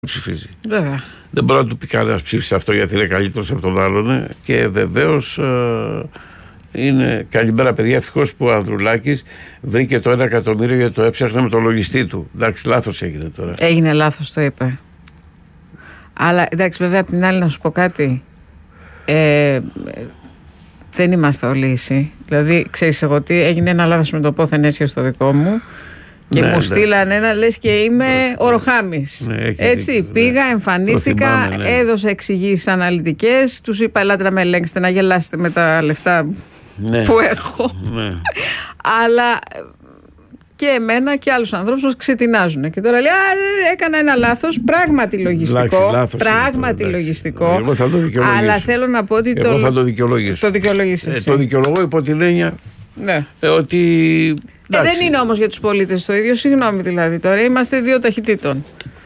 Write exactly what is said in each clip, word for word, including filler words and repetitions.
ψηφίζει. Βέβαια. Δεν μπορεί να του πει κανένα ψήφισε αυτό γιατί είναι καλύτερο από τον άλλον. Και βεβαίως ε, είναι καλημέρα, παιδιά. Ευτυχώς που ο Ανδρουλάκης βρήκε το ένα εκατομμύριο γιατί το έψαχνε με το λογιστή του. Εντάξει, λάθος έγινε τώρα. Έγινε λάθος, το είπε. Αλλά εντάξει, βέβαια, απ' την άλλη να σου πω κάτι. Ε, δεν είμαστε όλοι ίσοι. Δηλαδή, ξέρεις εγώ τι, έγινε ένα λάθος με το πόθεν έσχε στο δικό μου. Και ναι, μου στείλαν ένα, λες και είμαι ο Ροχάμης. Ναι, έτσι, δίκιο, πήγα, ναι. εμφανίστηκα, θυμάμαι, ναι. έδωσα εξηγήσεις αναλυτικές, τους είπα ελάτε να με ελέγξετε, να γελάσετε με τα λεφτά ναι. που έχω. Ναι. Αλλά και εμένα και άλλους ανθρώπους μας ξετινάζουν. Και τώρα λέει, α, έκανα ένα λάθος, πράγματι λογιστικό. Λάθος, πράγματι είναι, λογιστικό. Εγώ θα το δικαιολογήσω. Αλλά θέλω να πω ότι Εγώ το, θα το δικαιολογήσω. Το δικαιολογήσω. Ε, το δικαιολογώ υπό την έννοια ναι. ε, ότι... Ε, δεν είναι όμως για τους πολίτες το ίδιο, συγγνώμη δηλαδή τώρα, είμαστε δύο ταχυτήτων.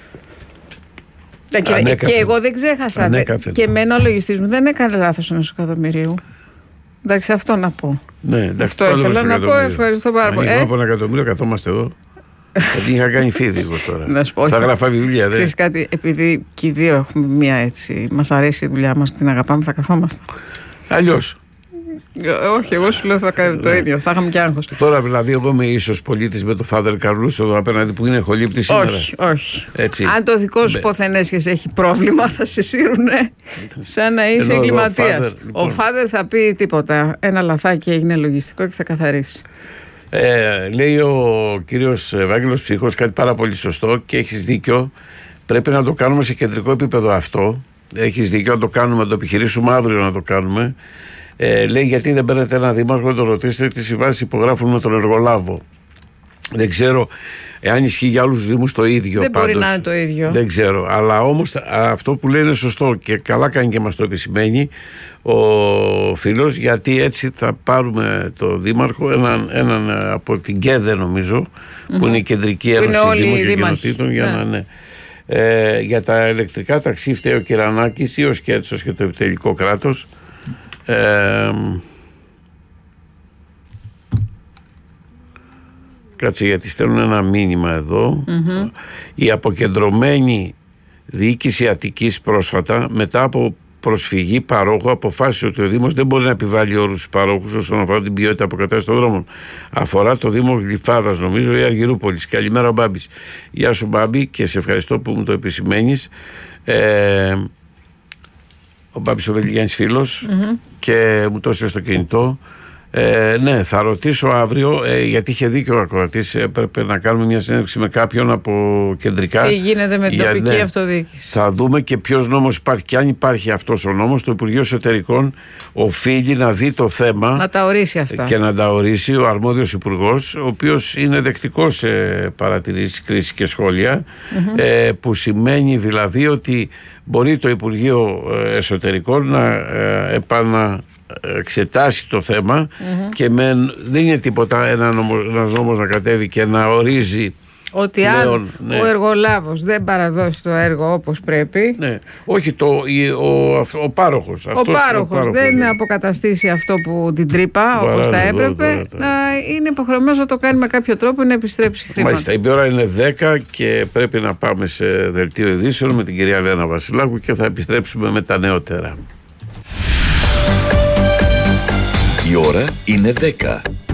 Και, και εγώ δεν ξέχασα. Ανέκαθεν. Και εμένα ο λογιστής μου δεν έκανε λάθος ενός εκατομμυρίου. Εντάξει, αυτό να πω. Ναι, εντάξει, αυτό ήθελα να πω, ευχαριστώ πάρα πολύ. Αν από ένα εκατομμύριο καθόμαστε εδώ. Γιατί είχα κάνει φίδι εγώ τώρα. Να σου πω, θα γράφα βιβλία, δε. Ξέρεις κάτι, επειδή και οι δύο έχουμε μία έτσι, μας αρέσει η δουλειά μας, την αγαπάμε, θα καθόμαστε. Αλλιώς. Όχι, εγώ σου λέω θα κάνω το ίδιο. Θα είχαμε και άγχος. Τώρα δηλαδή, εγώ είμαι ίσος πολίτης με τον Φάδερ Καρλούσο εδώ απέναντι που είναι χολύπτη σήμερα. Όχι, όχι. Έτσι. Αν το δικό σου ποθενέσχες έχει πρόβλημα, θα σε σύρουνε σαν να είσαι εγκληματίας. Ο Φάδερ λοιπόν. θα πει τίποτα. Ένα λαθάκι έγινε λογιστικό και θα καθαρίσει. Ε, λέει ο κύριος Ευάγγελος Ψύχος κάτι πάρα πολύ σωστό και έχεις δίκιο. Πρέπει να το κάνουμε σε κεντρικό επίπεδο αυτό. Έχεις δίκιο να το κάνουμε, να το επιχειρήσουμε αύριο να το κάνουμε. Ε, λέει γιατί δεν παίρνετε ένα δήμαρχο να το ρωτήσετε τι συμβάσεις υπογράφουν με τον εργολάβο. Δεν ξέρω εάν ισχύει για άλλους δήμους το ίδιο. Δεν πάντως, μπορεί να είναι το ίδιο. Δεν ξέρω. Αλλά όμως αυτό που λέει είναι σωστό και καλά κάνει και μας το επισημαίνει ο φίλος, γιατί έτσι θα πάρουμε το δήμαρχο, έναν, έναν από την ΚΕΔΕ νομίζω, mm-hmm. που είναι η Κεντρική Ένωση Δήμων και Κοινοτήτων, για, yeah. να, ναι. ε, για τα ηλεκτρικά ταξί φταίει ο Κυρανάκης ή ο Σκέτσος και το επιτελικό κράτος. Ε, κάτσε γιατί στέλνουν ένα μήνυμα εδώ. Mm-hmm. Η αποκεντρωμένη διοίκηση Αττικής πρόσφατα μετά από προσφυγή παρόχου αποφάσισε ότι ο Δήμος δεν μπορεί να επιβάλλει όρους στους παρόχους όσον αφορά την ποιότητα αποκατάστασης των δρόμων. Αφορά το Δήμο Γλυφάδας νομίζω ή Αργυρούπολης. Καλημέρα Μπάμπης. Γεια σου Μπάμπη και σε ευχαριστώ που μου το επισημαίνεις. ε, Ο Μπάμπης ο Βελιγιάννης φίλος mm-hmm. και μου το έστειλε στο κινητό. Ε, ναι, θα ρωτήσω αύριο, ε, γιατί είχε δίκιο ο ακροατής. Έπρεπε να κάνουμε μια συνέντευξη με κάποιον από κεντρικά. Τι γίνεται με την για, τοπική ναι, αυτοδιοίκηση. Θα δούμε και ποιος νόμος υπάρχει. Και αν υπάρχει αυτός ο νόμος, το Υπουργείο Εσωτερικών οφείλει να δει το θέμα. Να τα ορίσει αυτά. Και να τα ορίσει ο αρμόδιος υπουργός, ο οποίος είναι δεκτικός σε παρατηρήσεις, κρίσεις και σχόλια. Mm-hmm. Ε, που σημαίνει δηλαδή ότι μπορεί το Υπουργείο Εσωτερικών να ε, επανα εξετάσει το θέμα mm-hmm. και με, δεν είναι τίποτα ένα νόμο, ένας νόμος να κατέβει και να ορίζει ότι πλέον, αν ναι. ο εργολάβος δεν παραδώσει το έργο όπως πρέπει, ναι. όχι το, ο, ο, ο πάροχος ο αυτός, πάροχος, ο πάροχος δεν ναι. αποκαταστήσει αυτό που την τρύπα Βαράνε όπως θα έπρεπε εδώ, τώρα, να είναι υποχρεωμένος να το κάνει με κάποιο τρόπο να επιστρέψει χρήματα. Μάλιστα, η ώρα είναι δέκα και πρέπει να πάμε σε δελτίο ειδήσεων με την κυρία Λένα Βασιλάκου και θα επιστρέψουμε με τα νεότερα. Η ώρα είναι δέκα.